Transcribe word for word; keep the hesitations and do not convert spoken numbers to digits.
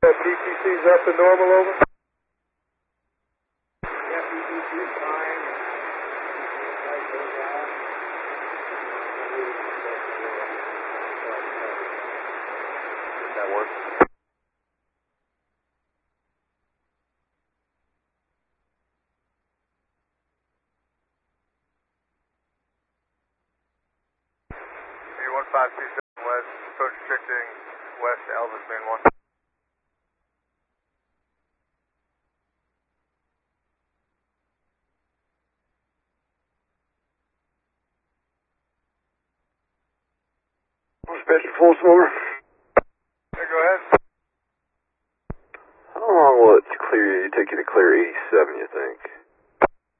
P T C's up to normal, over? Yeah, P T C's fine. That work? one five two seven West, approach restricting west to Elvis Main one. Special Force over. Yeah, go ahead. How long will it clear you take you to clear eighty-seven, you think?